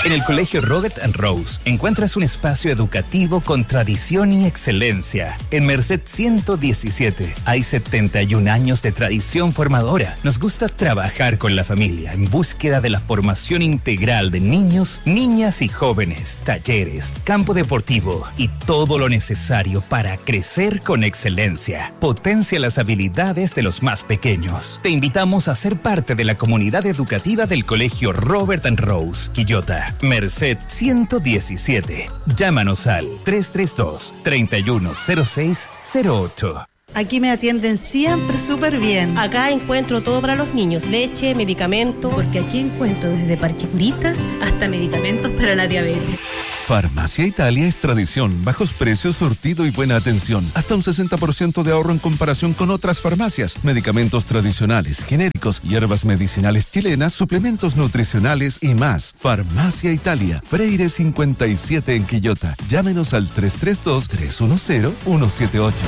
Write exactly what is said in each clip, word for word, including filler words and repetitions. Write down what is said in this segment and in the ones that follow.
En el Colegio Robert and Rose encuentras un espacio educativo con tradición y excelencia. En Merced ciento diecisiete hay setenta y un años de tradición formadora. Nos gusta trabajar con la familia en búsqueda de la formación integral de niños, niñas y jóvenes, talleres, campo deportivo y todo lo necesario para crecer con excelencia. Potencia las habilidades de los más pequeños. Te invitamos a ser parte de la comunidad educativa del Colegio Robert and Rose, Quillota. Merced ciento diecisiete. Llámanos al tres tres dos, tres uno cero seis cero ocho. Aquí me atienden siempre súper bien. Acá encuentro todo para los niños, leche, medicamentos. Porque aquí encuentro desde parchecuritas hasta medicamentos para la diabetes. Farmacia Italia es tradición, bajos precios, surtido y buena atención. Hasta un sesenta por ciento de ahorro en comparación con otras farmacias. Medicamentos tradicionales, genéricos, hierbas medicinales chilenas, suplementos nutricionales y más. Farmacia Italia, Freire cincuenta y siete en Quillota. Llámenos al tres tres dos, tres uno cero, uno siete ocho.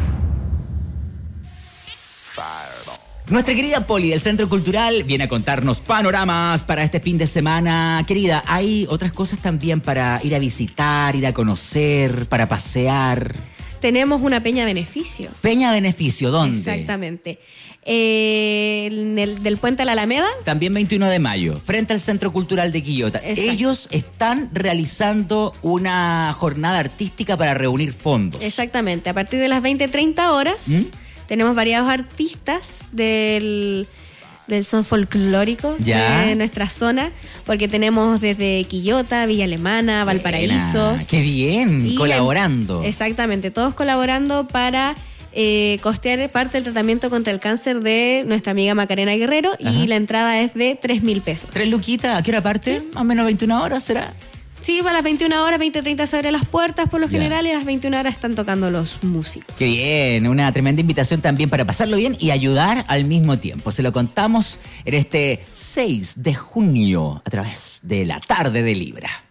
Nuestra querida Poli del Centro Cultural viene a contarnos panoramas para este fin de semana. Querida, hay otras cosas también para ir a visitar, ir a conocer, para pasear. Tenemos una peña beneficio. ¿Peña beneficio? ¿Dónde? Exactamente. Eh, en el, del Puente a la Alameda. También veintiuno de mayo, frente al Centro Cultural de Quillota. Exacto. Ellos están realizando una jornada artística para reunir fondos. Exactamente. A partir de las veinte treinta horas... ¿Mm? Tenemos variados artistas del, del son folclórico ¿Ya? de nuestra zona, porque tenemos desde Quillota, Villa Alemana, Valparaíso. Buena, ¡qué bien! Y colaborando. En, exactamente, todos colaborando para eh, costear parte del tratamiento contra el cáncer de nuestra amiga Macarena Guerrero. Ajá. Y la entrada es de tres mil pesos. ¿Tres luquitas? ¿A qué hora parte? ¿Sí? ¿Más o menos veintiuna horas será? Sí, para las veintiuna horas, veinte treinta se abren las puertas por lo ya. general y a las veintiuna horas están tocando los músicos. Qué bien, una tremenda invitación también para pasarlo bien y ayudar al mismo tiempo. Se lo contamos en este seis de junio a través de La Tarde de Libra.